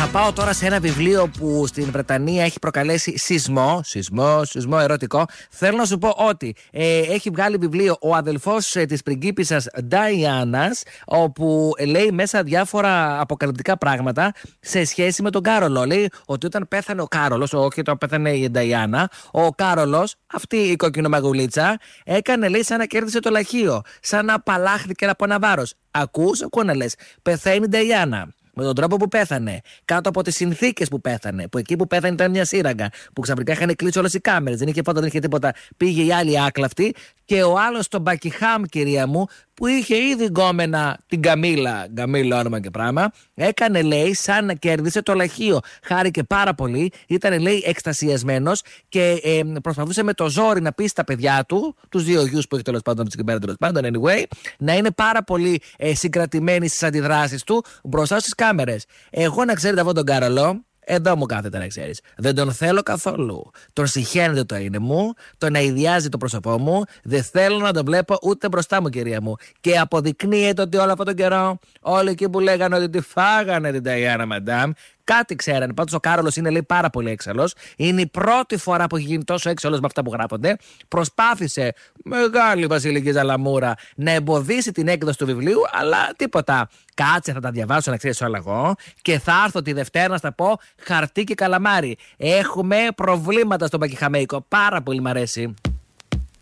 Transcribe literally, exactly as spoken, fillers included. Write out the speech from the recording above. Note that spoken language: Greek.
Θα πάω τώρα σε ένα βιβλίο που στην Βρετανία έχει προκαλέσει σεισμό. Σεισμό, σεισμό ερωτικό. Θέλω να σου πω ότι ε, έχει βγάλει βιβλίο ο αδελφός ε, της πριγκίπισσας Νταϊάνας, όπου ε, λέει μέσα διάφορα αποκαλυπτικά πράγματα σε σχέση με τον Κάρολο. Λέει ότι όταν πέθανε ο Κάρολος, όχι όταν πέθανε η Νταϊάνα, ο Κάρολος, αυτή η κοκκινομαγουλίτσα, έκανε λέει σαν να κέρδισε το λαχείο, σαν να απαλλάχθηκε από ένα βάρος. Ακούς, ακούω να λες, πεθαίνει η Νταϊάνα. Με τον τρόπο που πέθανε, κάτω από τις συνθήκες που πέθανε, που εκεί που πέθανε ήταν μια σύραγγα, που ξαφνικά είχαν κλείσει όλες οι κάμερες, δεν είχε φώτα, δεν είχε τίποτα. Πήγε η άλλη άκλαυτη και ο άλλος στον Μπακιχάμ, κυρία μου, που είχε ήδη γκόμενα την Καμίλα, Καμίλα όνομα και πράγμα, έκανε λέει σαν να κέρδισε το λαχείο. Χάρηκε πάρα πολύ, ήταν λέει εκστασιασμένος και ε, προσπαθούσε με το ζόρι να πει στα παιδιά του, τους δύο γιους που έχει τέλος πάντων, τέλος πάντων, anyway, να είναι πάρα πολύ ε, συγκρατημένοι στις αντιδράσεις του μπροστά στις κάμερες. Εγώ να ξέρετε αυτόν τον Κάρολο. Εδώ μου κάθεται να ξέρεις. Δεν τον θέλω καθόλου. Τον συχαίνεται το είναι μου, τον αηδιάζει το πρόσωπό μου. Δεν θέλω να τον βλέπω ούτε μπροστά μου, κυρία μου. Και αποδεικνύεται ότι όλο αυτόν τον καιρό, όλοι εκεί που λέγανε ότι τη φάγανε την Νταϊάνα Μαντάμ, κάτι ξέρανε. Πάντως ο Κάρολος είναι λέει πάρα πολύ έξαλλος. Είναι η πρώτη φορά που έχει γίνει τόσο έξαλλος με αυτά που γράφονται. Προσπάθησε, μεγάλη βασιλική ζαλαμούρα, να εμποδίσει την έκδοση του βιβλίου, αλλά τίποτα. Κάτσε, θα τα διαβάσω να ξέρεις όλα εγώ. Και θα έρθω τη Δευτέρα να στα πω χαρτί και καλαμάρι. Έχουμε προβλήματα στον Πακιχαμέικο. Πάρα πολύ μ' αρέσει.